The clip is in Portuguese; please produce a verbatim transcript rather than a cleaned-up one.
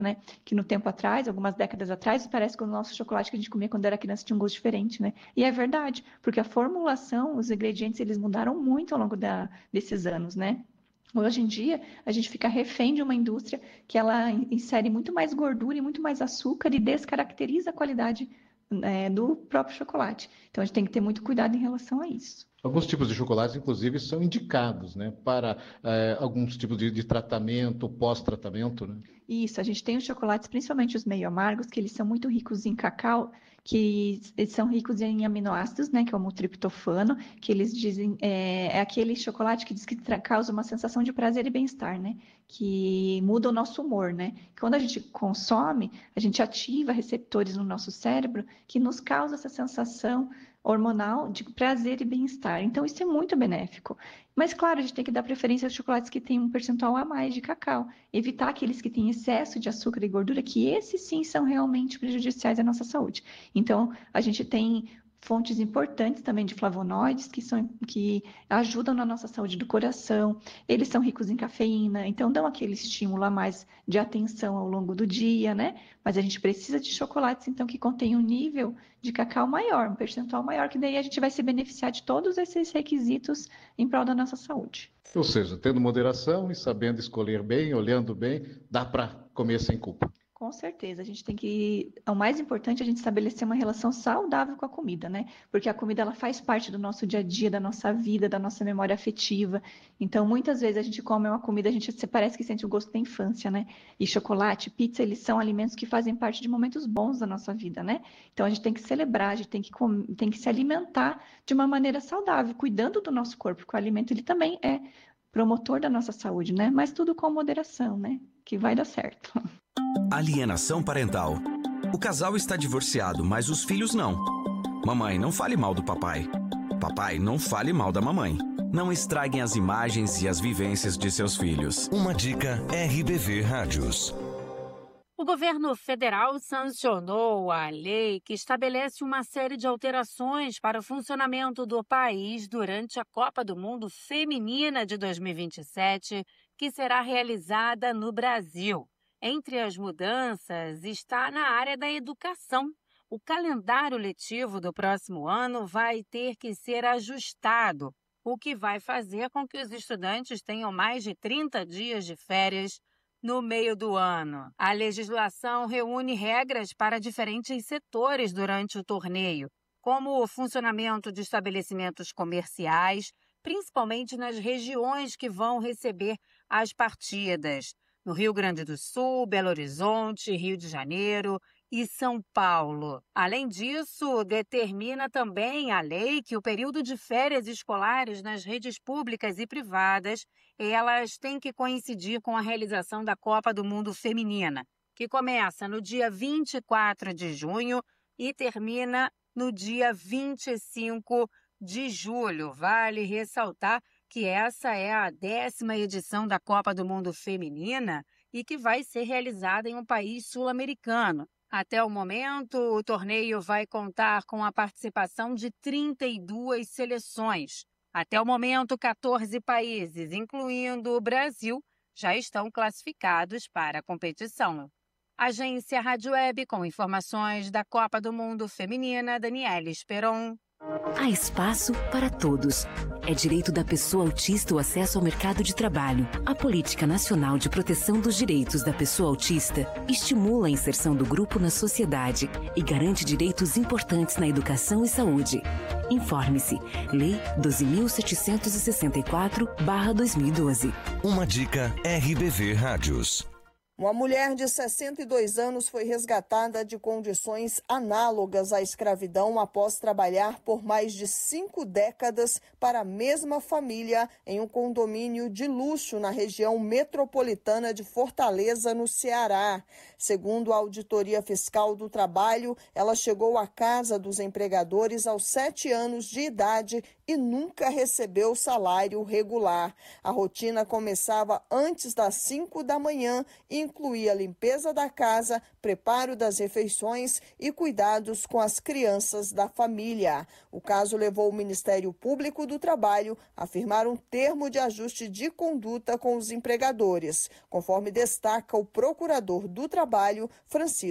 né? Que no tempo atrás, algumas décadas atrás, parece que o nosso chocolate que a gente comia quando era criança tinha um gosto diferente, né? E é verdade, porque a formulação, os ingredientes, eles mudaram muito ao longo da, desses anos, né? Hoje em dia, a gente fica refém de uma indústria que ela insere muito mais gordura e muito mais açúcar e descaracteriza a qualidade, é, do próprio chocolate. Então, a gente tem que ter muito cuidado em relação a isso. Alguns tipos de chocolates, inclusive, são indicados, né, para é, alguns tipos de, de tratamento, pós-tratamento, né? Isso, a gente tem os chocolates, principalmente os meio amargos, que eles são muito ricos em cacau, que eles são ricos em aminoácidos, né, que é o triptofano, que eles dizem, é, é aquele chocolate que diz que tra- causa uma sensação de prazer e bem-estar, né, que muda o nosso humor, né. Quando a gente consome, a gente ativa receptores no nosso cérebro que nos causa essa sensação hormonal de prazer e bem-estar. Então, isso é muito benéfico. Mas, claro, a gente tem que dar preferência aos chocolates que têm um percentual a mais de cacau. Evitar aqueles que têm excesso de açúcar e gordura, que esses sim são realmente prejudiciais à nossa saúde. Então, a gente tem fontes importantes também de flavonoides que, são, que ajudam na nossa saúde do coração. Eles são ricos em cafeína, então dão aquele estímulo a mais de atenção ao longo do dia, né? Mas a gente precisa de chocolates, então, que contêm um nível de cacau maior, um percentual maior, que daí a gente vai se beneficiar de todos esses requisitos em prol da nossa saúde. Ou seja, tendo moderação e sabendo escolher bem, olhando bem, dá para comer sem culpa. Com certeza, a gente tem que. O mais importante é a gente estabelecer uma relação saudável com a comida, né? Porque a comida ela faz parte do nosso dia a dia, da nossa vida, da nossa memória afetiva. Então, muitas vezes a gente come uma comida, a gente parece que sente o gosto da infância, né? E chocolate, pizza, eles são alimentos que fazem parte de momentos bons da nossa vida, né? Então, a gente tem que celebrar, a gente tem que, com... tem que se alimentar de uma maneira saudável, cuidando do nosso corpo, porque o alimento ele também é promotor da nossa saúde, né? Mas tudo com moderação, né? Que vai dar certo. Alienação parental. O casal está divorciado, mas os filhos não. Mamãe, não fale mal do papai. Papai, não fale mal da mamãe. Não estraguem as imagens e as vivências de seus filhos. Uma dica R B V Rádios. O governo federal sancionou a lei que estabelece uma série de alterações para o funcionamento do país durante a Copa do Mundo Feminina de dois mil e vinte e sete, que será realizada no Brasil. Entre as mudanças está na área da educação. O calendário letivo do próximo ano vai ter que ser ajustado, o que vai fazer com que os estudantes tenham mais de trinta dias de férias no meio do ano. A legislação reúne regras para diferentes setores durante o torneio, como o funcionamento de estabelecimentos comerciais, principalmente nas regiões que vão receber as partidas. No Rio Grande do Sul, Belo Horizonte, Rio de Janeiro e São Paulo. Além disso, determina também a lei que o período de férias escolares nas redes públicas e privadas, elas têm que coincidir com a realização da Copa do Mundo Feminina, que começa no dia vinte e quatro de junho e termina no dia vinte e cinco de julho. Vale ressaltar que essa é a décima edição da Copa do Mundo Feminina e que vai ser realizada em um país sul-americano. Até o momento, o torneio vai contar com a participação de trinta e duas seleções. Até o momento, quatorze países, incluindo o Brasil, já estão classificados para a competição. Agência Rádio Web com informações da Copa do Mundo Feminina, Daniela Esperon. Há espaço para todos. É direito da pessoa autista o acesso ao mercado de trabalho. A Política Nacional de Proteção dos Direitos da Pessoa Autista estimula a inserção do grupo na sociedade e garante direitos importantes na educação e saúde. Informe-se. Lei doze mil setecentos e sessenta e quatro barra dois mil e doze. Uma dica R B V Rádios. Uma mulher de sessenta e dois anos foi resgatada de condições análogas à escravidão após trabalhar por mais de cinco décadas para a mesma família em um condomínio de luxo na região metropolitana de Fortaleza, no Ceará. Segundo a Auditoria Fiscal do Trabalho, ela chegou à casa dos empregadores aos sete anos de idade e nunca recebeu salário regular. A rotina começava antes das cinco da manhã e incluía a limpeza da casa, preparo das refeições e cuidados com as crianças da família. O caso levou o Ministério Público do Trabalho a firmar um termo de ajuste de conduta com os empregadores, conforme destaca o procurador do Trabalho, Francisco